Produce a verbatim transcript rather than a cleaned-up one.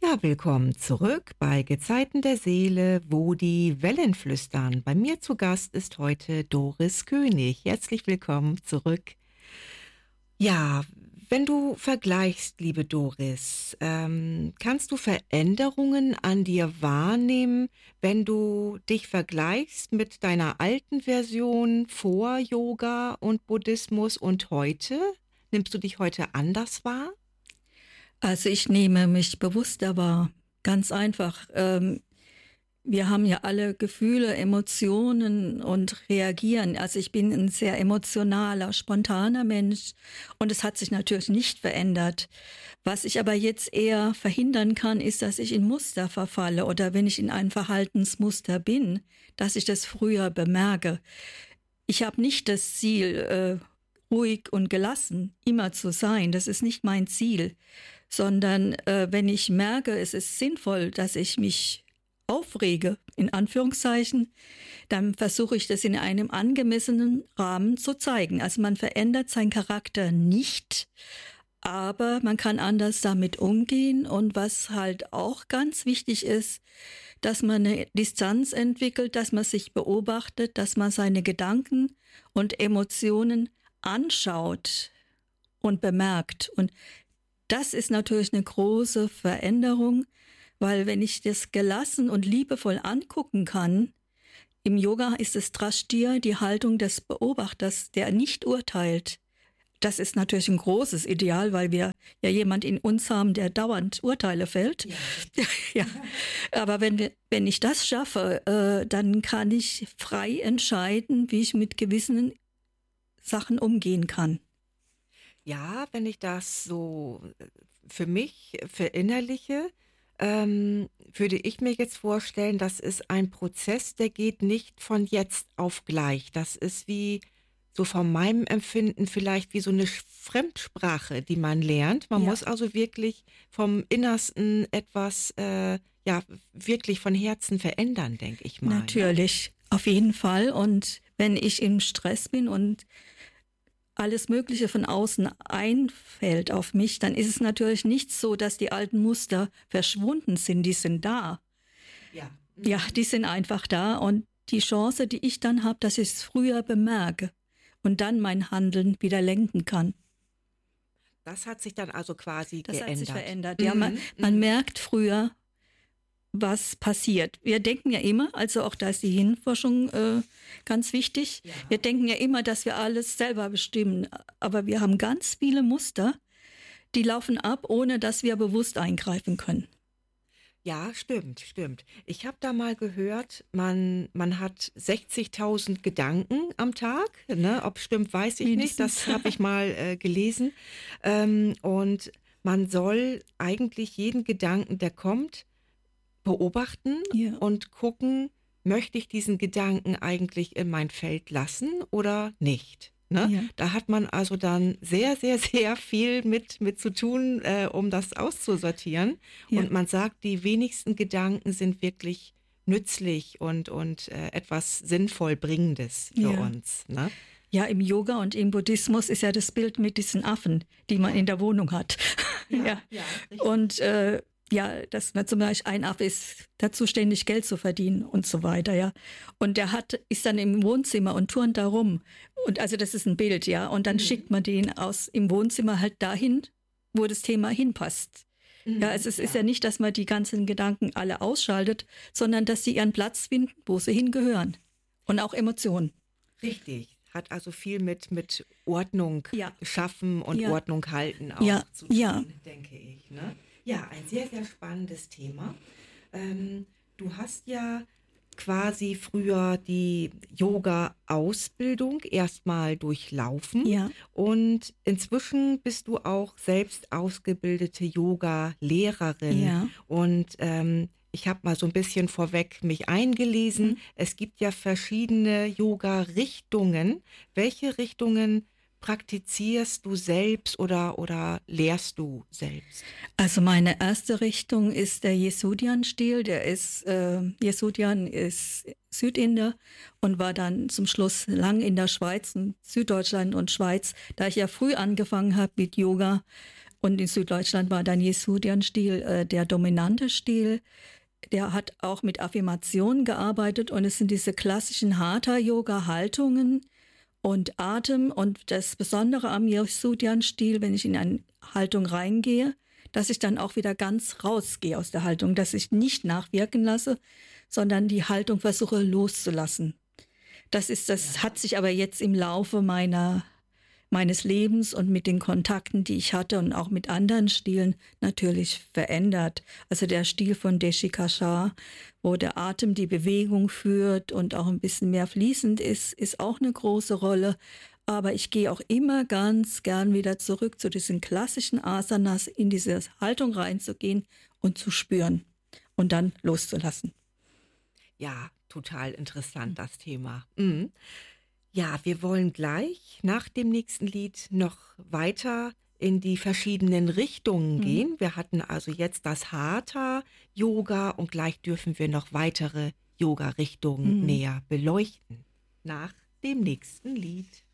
Ja, willkommen zurück bei Gezeiten der Seele, wo die Wellen flüstern. Bei mir zu Gast ist heute Doris König. Herzlich willkommen zurück. Ja, wenn du vergleichst, liebe Doris, ähm, kannst du Veränderungen an dir wahrnehmen, wenn du dich vergleichst mit deiner alten Version vor Yoga und Buddhismus und heute? Nimmst du dich heute anders wahr? Also ich nehme mich bewusster wahr, ganz einfach. Ähm, wir haben ja alle Gefühle, Emotionen und reagieren. Also ich bin ein sehr emotionaler, spontaner Mensch und es hat sich natürlich nicht verändert. Was ich aber jetzt eher verhindern kann, ist, dass ich in Muster verfalle oder wenn ich in ein Verhaltensmuster bin, dass ich das früher bemerke. Ich habe nicht das Ziel, äh, ruhig und gelassen immer zu sein. Das ist nicht mein Ziel. Sondern äh, wenn ich merke, es ist sinnvoll, dass ich mich aufrege, in Anführungszeichen, dann versuche ich das in einem angemessenen Rahmen zu zeigen. Also man verändert seinen Charakter nicht, aber man kann anders damit umgehen. Und was halt auch ganz wichtig ist, dass man eine Distanz entwickelt, dass man sich beobachtet, dass man seine Gedanken und Emotionen anschaut und bemerkt. Und das ist natürlich eine große Veränderung, weil wenn ich das gelassen und liebevoll angucken kann, im Yoga ist es Drashtir, die Haltung des Beobachters, der nicht urteilt. Das ist natürlich ein großes Ideal, weil wir ja jemand in uns haben, der dauernd Urteile fällt. Ja. ja. Aber wenn wir, wenn ich das schaffe, äh, dann kann ich frei entscheiden, wie ich mit gewissen Sachen umgehen kann. Ja, wenn ich das so für mich verinnerliche, ähm, würde ich mir jetzt vorstellen, das ist ein Prozess, der geht nicht von jetzt auf gleich. Das ist wie so von meinem Empfinden vielleicht wie so eine Fremdsprache, die man lernt. Man Ja. muss also wirklich vom Innersten etwas, äh, ja, wirklich von Herzen verändern, denke ich mal. Natürlich, auf jeden Fall. Und wenn ich im Stress bin und alles Mögliche von außen einfällt auf mich, dann ist es natürlich nicht so, dass die alten Muster verschwunden sind. Die sind da. Ja. Ja, die sind einfach da. Und die Chance, die ich dann habe, dass ich es früher bemerke und dann mein Handeln wieder lenken kann. Das hat sich dann also quasi das geändert. Das hat sich verändert. Ja, man, man merkt früher, was passiert. Wir denken ja immer, also auch da ist die Hirnforschung äh, ganz wichtig, ja. Wir denken ja immer, dass wir alles selber bestimmen, aber wir haben ganz viele Muster, die laufen ab, ohne dass wir bewusst eingreifen können. Ja, stimmt, stimmt. Ich habe da mal gehört, man, man hat sechzigtausend Gedanken am Tag, ne? Ob stimmt, weiß ich Mindestens. nicht, das habe ich mal äh, gelesen. Ähm, und man soll eigentlich jeden Gedanken, der kommt, beobachten ja. und gucken, möchte ich diesen Gedanken eigentlich in mein Feld lassen oder nicht. Ne? Ja. Da hat man also dann sehr, sehr, sehr viel mit, mit zu tun, äh, um das auszusortieren. Ja. Und man sagt, die wenigsten Gedanken sind wirklich nützlich und, und äh, etwas sinnvoll Bringendes für ja. uns. Ne? Ja, im Yoga und im Buddhismus ist ja das Bild mit diesen Affen, die man ja. in der Wohnung hat. Ja, ja. ja und äh, ja, dass man zum Beispiel ein Affe ist, dazu ständig Geld zu verdienen und so weiter, ja. Und der hat, ist dann im Wohnzimmer und turnt da rum. Und also das ist ein Bild, ja. Und dann mhm. schickt man den aus im Wohnzimmer halt dahin, wo das Thema hinpasst. Mhm, ja, also es ja. ist ja nicht, dass man die ganzen Gedanken alle ausschaltet, sondern dass sie ihren Platz finden, wo sie hingehören. Und auch Emotionen. Richtig. Hat also viel mit, mit Ordnung ja. schaffen und ja. Ordnung halten auch ja. zu tun, ja. denke ich. Ne? Ja, ein sehr, sehr spannendes Thema. Ähm, du hast ja quasi früher die Yoga-Ausbildung erstmal durchlaufen ja. und inzwischen bist du auch selbst ausgebildete Yoga-Lehrerin. Ja. Und ähm, ich habe mal so ein bisschen vorweg mich eingelesen. Mhm. Es gibt ja verschiedene Yoga-Richtungen. Welche Richtungen praktizierst du selbst oder, oder lehrst du selbst? Also meine erste Richtung ist der Yesudian-Stil. Der ist, äh, Yesudian ist Südinder und war dann zum Schluss lang in der Schweiz, in Süddeutschland und Schweiz. Da ich ja früh angefangen habe mit Yoga, Und in Süddeutschland war dann Jesudien-Stil äh, der dominante Stil. Der hat auch mit Affirmationen gearbeitet und es sind diese klassischen Hatha-Yoga-Haltungen und Atem. Und das Besondere am Jesudien-Stil, wenn ich in eine Haltung reingehe, dass ich dann auch wieder ganz rausgehe aus der Haltung, dass ich nicht nachwirken lasse, sondern die Haltung versuche loszulassen. Das ist, das ja. hat sich aber jetzt im Laufe meiner, meines Lebens und mit den Kontakten, die ich hatte und auch mit anderen Stilen natürlich verändert. Also der Stil von Deshikasha, wo der Atem die Bewegung führt und auch ein bisschen mehr fließend ist, ist auch eine große Rolle. Aber ich gehe auch immer ganz gern wieder zurück zu diesen klassischen Asanas, in diese Haltung reinzugehen und zu spüren und dann loszulassen. Ja, total interessant, das Thema. Mhm. Ja, wir wollen gleich nach dem nächsten Lied noch weiter in die verschiedenen Richtungen mhm. gehen. Wir hatten also jetzt das Hatha-Yoga und gleich dürfen wir noch weitere Yoga-Richtungen mhm. näher beleuchten. Nach dem nächsten Lied.